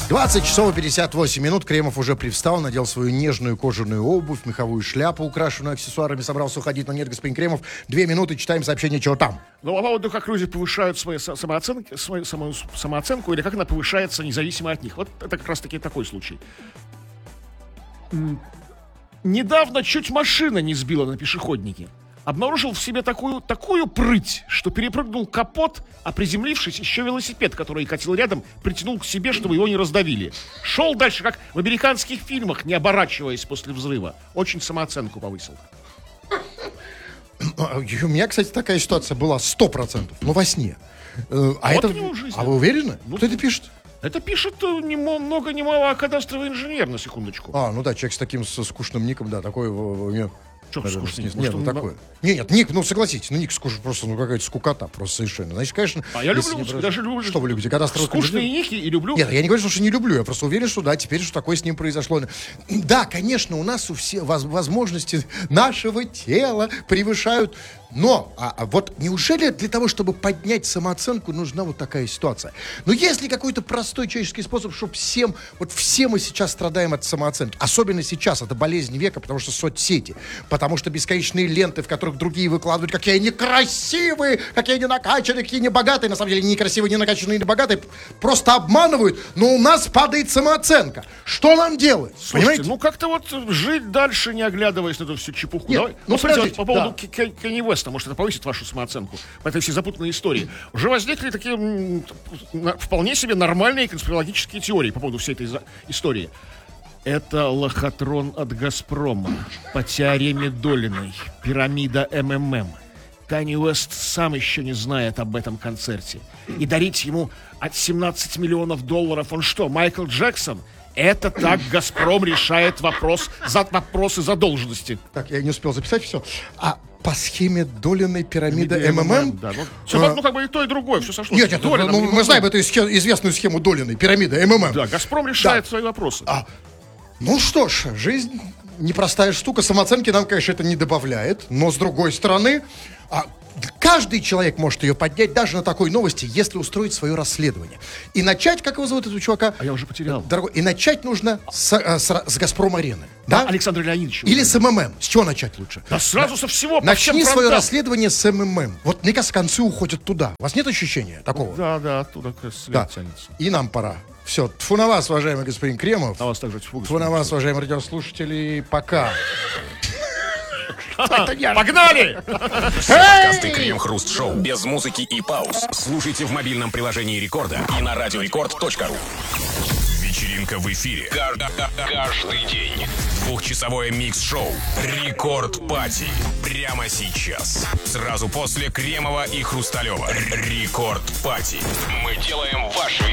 20 часов и 58 минут. Кремов уже привстал, надел свою нежную кожаную обувь, меховую шляпу, украшенную аксессуарами, собрался уходить. Но нет, господин Кремов, 2 минуты, читаем сообщение, чего там. Ну, а по поводу, как люди повышают свою самооценку, или как она повышается независимо от них. Вот это как раз-таки такой случай. Недавно чуть машина не сбила на пешеходнике. Обнаружил в себе такую прыть, что перепрыгнул капот, а приземлившись, еще велосипед, который катил рядом, притянул к себе, чтобы его не раздавили. Шел дальше, как в американских фильмах, не оборачиваясь после взрыва. Очень самооценку повысил. У меня, кстати, такая ситуация была 100%, но во сне. А вы уверены? Ну, кто это пишет? Это пишет ни много ни мало кадастровый инженер, на секундочку. Ну да, человек с таким скучным ником, да, такой у него... Что скучный? Нет, такое. Нет, ник, согласитесь, ник скучный, просто, какая-то скукота, просто совершенно. Значит, конечно... я люблю, даже люблю. Что вы любите? Кадастровый скучные ники и люблю. Нет, я не говорю, что не люблю, я просто уверен, что да, теперь что такое с ним произошло. Да, конечно, у нас у всех возможности нашего тела превышают... Но, вот неужели для того, чтобы поднять самооценку, нужна вот такая ситуация? Но есть ли какой-то простой человеческий способ, чтобы все мы сейчас страдаем от самооценки? Особенно сейчас, это болезнь века, потому что соцсети, потому что бесконечные ленты, в которых другие выкладывают, какие они красивые, какие они накачанные, какие они богатые. На самом деле, не красивые, не накачанные, не богатые, просто обманывают, но у нас падает самооценка. Что нам делать? Слушайте, как-то вот жить дальше, не оглядываясь на эту всю чепуху. Нет, смотрите, по поводу Кенни Уэста, может, это повысит вашу самооценку по этой всей запутанной истории. Уже возникли такие вполне себе нормальные конспирологические теории по поводу всей этой истории. Это лохотрон от «Газпрома», по теореме Долиной, пирамида МММ. Канье Уэст сам еще не знает об этом концерте. И дарить ему от 17 миллионов долларов он что, Майкл Джексон? Это так «Газпром» решает вопросы задолженности. Так, я не успел записать все. По схеме Долиной пирамида МММ? Да, как бы и то, и другое, все сошлось. Нет, мы знаем эту известную схему Долиной пирамида МММ. Да, «Газпром» решает свои вопросы. Ну что ж, жизнь непростая штука, самооценки нам, конечно, это не добавляет, но с другой стороны, каждый человек может ее поднять даже на такой новости, если устроить свое расследование. И начать, как его зовут этого чувака? Я уже потерял. Дорогой, и начать нужно с «Газпром-арены». Да, Александр Леонидович. Или с МММ. С чего начать лучше? Да сразу со всего. Начни свое расследование с МММ. Вот, мне кажется, концы уходят туда. У вас нет ощущения такого? Да, оттуда след тянется. И нам пора. Все, тьфу на вас, уважаемый господин Кремов. На вас также тьфу. Тьфу на вас, уважаемые радиослушатели. Пока. Погнали! Подкасты Крем-Хруст-Шоу без музыки и пауз. Слушайте в мобильном приложении Рекорда и на радиорекорд.ру. Вечеринка в эфире. Каждый день. 2-часовое микс-шоу «Рекорд Пати». Прямо сейчас. Сразу после Кремова и Хрусталева. «Рекорд Пати». Мы делаем ваши